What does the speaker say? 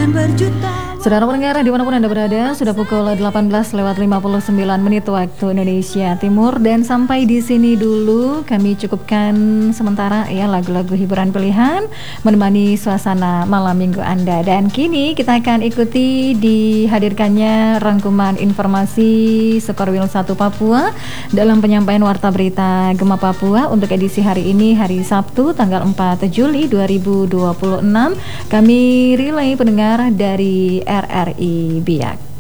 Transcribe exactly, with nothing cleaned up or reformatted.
Saudara pendengar dimanapun Anda berada, sudah pukul delapan belas lewat lima puluh sembilan menit waktu Indonesia Timur. Dan sampai di sini dulu kami cukupkan sementara ya lagu-lagu hiburan pilihan menemani suasana malam minggu Anda. Dan kini kita akan ikuti dihadirkannya rangkuman informasi Sekorwil satu Papua dalam penyampaian Warta Berita Gema Papua untuk edisi hari ini, hari Sabtu tanggal empat Juli dua ribu dua puluh enam. Kami relay pendengar dari R R I Biak.